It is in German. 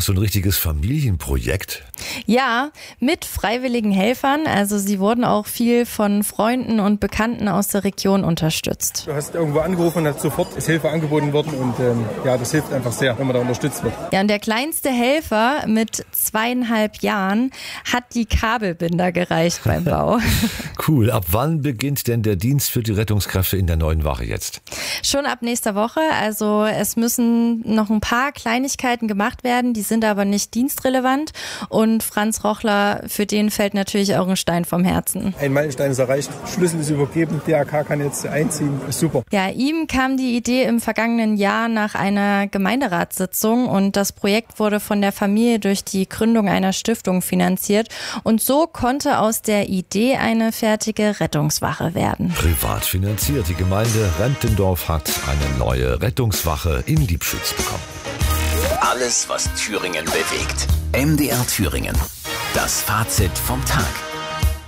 So ein richtiges Familienprojekt? Ja, mit freiwilligen Helfern. Also sie wurden auch viel von Freunden und Bekannten aus der Region unterstützt. Du hast irgendwo angerufen und sofort ist Hilfe angeboten worden und das hilft einfach sehr, wenn man da unterstützt wird. Ja, und der kleinste Helfer mit 2,5 Jahren hat die Kabelbinder gereicht beim Bau. Cool. Ab wann beginnt denn der Dienst für die Rettungskräfte in der neuen Wache jetzt? Schon ab nächster Woche. Also es müssen noch ein paar Kleinigkeiten gemacht werden, die sind aber nicht dienstrelevant. Und Franz Rochler, für den fällt natürlich auch ein Stein vom Herzen. Ein Meilenstein ist erreicht, Schlüssel ist übergeben, DRK kann jetzt einziehen, ist super. Ja, ihm kam die Idee im vergangenen Jahr nach einer Gemeinderatssitzung und das Projekt wurde von der Familie durch die Gründung einer Stiftung finanziert. Und so konnte aus der Idee eine fertige Rettungswache werden. Privat finanziert. Die Gemeinde Rentendorf hat eine neue Rettungswache in Diebschütz bekommen. Alles, was Thüringen bewegt. MDR Thüringen. Das Fazit vom Tag.